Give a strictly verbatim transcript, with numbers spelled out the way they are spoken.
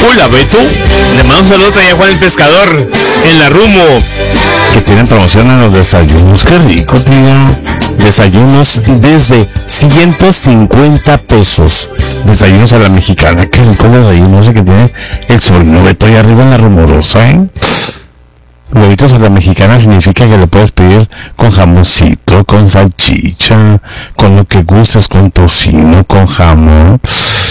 Hola, Beto. Le mando un saludo también a Juan el Pescador en la Rumo. Que tienen promoción en los desayunos. Qué rico, tío. Desayunos desde ciento cincuenta pesos. Desayunos a la mexicana. Qué rico el desayuno ese que tiene el sobrino Beto ahí arriba en la Rumorosa, ¿eh? Huevitos a la mexicana significa que lo puedes pedir con jamoncito, con salchicha, con lo que gustes, con tocino, con jamón.